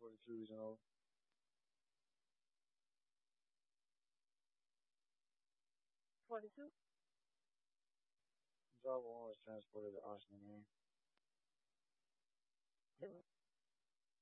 42 years old. Forty-two. Driver one was transported to Oshner, man. Two.